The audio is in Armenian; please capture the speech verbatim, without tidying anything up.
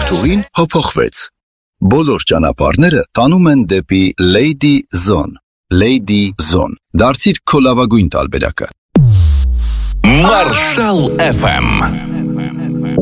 Վրդուղին հոփոխվեց։ Բոլոր ճանապարհները տանում են դեպի Lady Zone։ Lady Zone։ Դարձիր քո լավագույն տարբերակը։ Marshall էֆ էմ